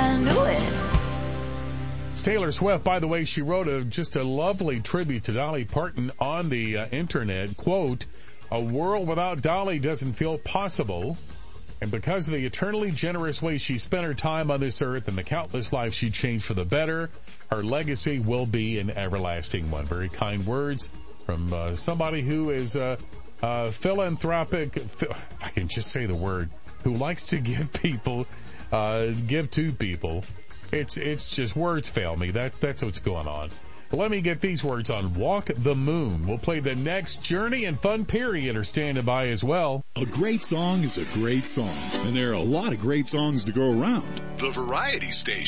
can do it. It's Taylor Swift. By the way, she wrote just a lovely tribute to Dolly Parton on the internet. Quote, "A world without Dolly doesn't feel possible. And because of the eternally generous way she spent her time on this earth and the countless lives she changed for the better, her legacy will be an everlasting one." Very kind words from somebody who is philanthropic, if I can just say the word, who likes to give to people. It's just words fail me. That's what's going on. Let me get these words on Walk the Moon. We'll play the next Journey and Fun Period are standing by as well. A great song is a great song, and there are a lot of great songs to go around. The Variety Station.